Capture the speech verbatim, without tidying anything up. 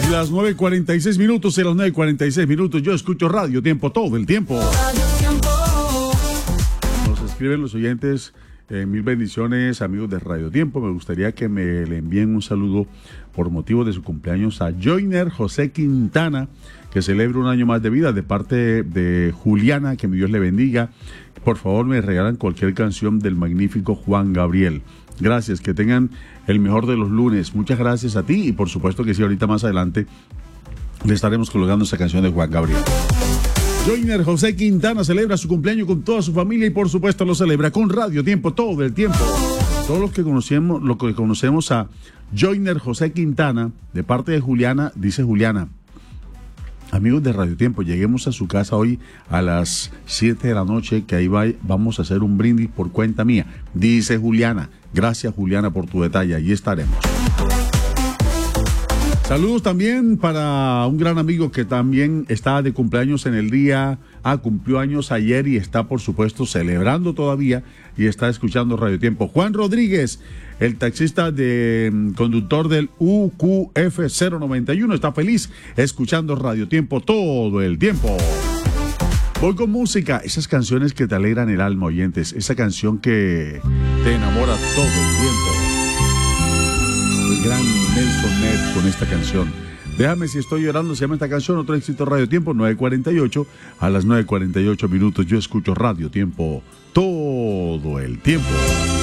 Las nueve cuarenta y seis minutos, y las nueve cuarenta y seis minutos, yo escucho Radio Tiempo todo el tiempo. Nos escriben los oyentes, eh, mil bendiciones, amigos de Radio Tiempo. Me gustaría que me le envíen un saludo por motivo de su cumpleaños a Joyner José Quintana, que celebra un año más de vida, de parte de Juliana, que mi Dios le bendiga. Por favor, me regalan cualquier canción del magnífico Juan Gabriel. Gracias, que tengan el mejor de los lunes. Muchas gracias a ti y por supuesto que sí, ahorita más adelante le estaremos colocando esa canción de Juan Gabriel. Joyner José Quintana celebra su cumpleaños con toda su familia y por supuesto lo celebra con Radio Tiempo todo el tiempo. Todos los que conocemos, lo que conocemos a Joyner José Quintana, de parte de Juliana, dice Juliana: amigos de Radio Tiempo, lleguemos a su casa hoy a las siete de la noche, que ahí va, vamos a hacer un brindis por cuenta mía, dice Juliana. Gracias, Juliana, por tu detalle, allí estaremos. Saludos también para un gran amigo que también está de cumpleaños en el día, ah, cumplió años ayer y está por supuesto celebrando todavía y está escuchando Radio Tiempo. Juan Rodríguez, el taxista de conductor del U Q F cero noventa y uno, está feliz escuchando Radio Tiempo todo el tiempo. Voy con música, esas canciones que te alegran el alma, oyentes, esa canción que te enamora todo el tiempo. El gran Nelson Ned con esta canción. Déjame si estoy llorando, se llama esta canción, otro éxito Radio Tiempo, nueve cuarenta y ocho, a las nueve cuarenta y ocho minutos yo escucho Radio Tiempo todo el tiempo.